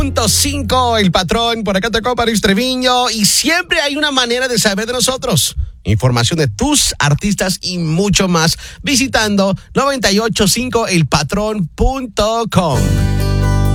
5, El Patrón, por acá tocó París Treviño, y siempre hay una manera de saber de nosotros. Información de tus artistas y mucho más visitando 985elpatrón.com.